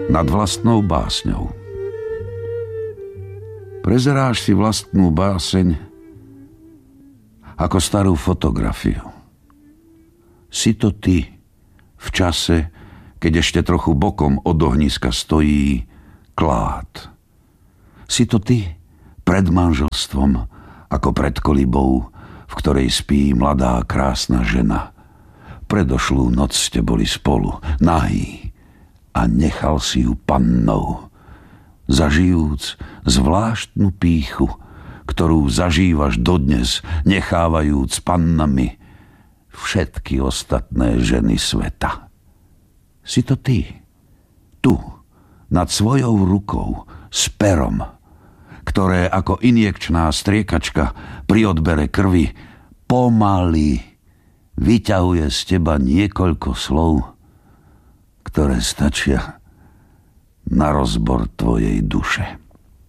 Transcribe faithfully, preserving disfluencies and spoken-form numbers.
nad vlastnou básňou. Prezeráš si vlastnú báseň ako starú fotografiu. Si to ty v čase, keď ešte trochu bokom od ohniska stojí klád. Si to ty pred manželstvom, ako pred kolibou, v ktorej spí mladá krásna žena. Predošlú noc ste boli spolu, nahý, a nechal si ju pannou, zažijúc zvláštnu pýchu, ktorú zažívaš dodnes, nechávajúc pannami všetky ostatné ženy sveta. Si to ty, tu, nad svojou rukou, s perom, ktoré ako injekčná striekačka pri odbere krvi pomaly vyťahuje z teba niekoľko slov, ktoré stačia na rozbor tvojej duše.